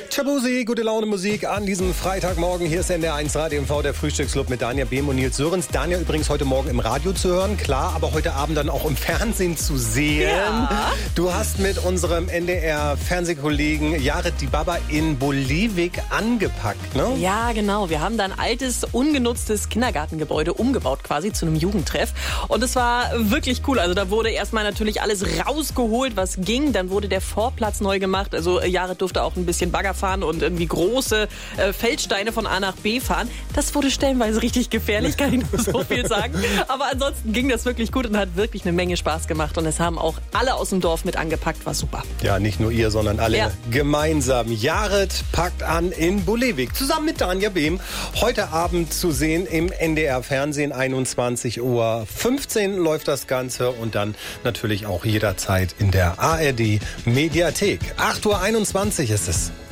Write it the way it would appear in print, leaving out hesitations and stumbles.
Chabusi, gute Laune Musik an diesem Freitagmorgen. Hier ist NDR1 Radio MV, der Frühstücksclub mit Daniel Behm und Nils Sörens. Daniel übrigens heute Morgen im Radio zu hören, klar, aber heute Abend dann auch im Fernsehen zu sehen. Ja. Du hast mit unserem NDR-Fernsehkollegen Jared Dibaba in Bolivik angepackt, ne? Ja, genau. Wir haben da ein altes, ungenutztes Kindergartengebäude umgebaut quasi zu einem Jugendtreff. Und es war wirklich cool. Also da wurde erstmal natürlich alles rausgeholt, was ging. Dann wurde der Vorplatz neu gemacht. Also Jared durfte auch ein bisschen Bagger fahren und irgendwie große Feldsteine von A nach B fahren. Das wurde stellenweise richtig gefährlich, kann ich nur so viel sagen. Aber ansonsten ging das wirklich gut und hat wirklich eine Menge Spaß gemacht. Und es haben auch alle aus dem Dorf mit angepackt. War super. Ja, nicht nur ihr, sondern alle gemeinsam. Jared packt an in Bolivik. Zusammen mit Daniel Behm. Heute Abend zu sehen im NDR-Fernsehen. 21:15 Uhr läuft das Ganze. Und dann natürlich auch jederzeit in der ARD-Mediathek. 8:21 Uhr ist es.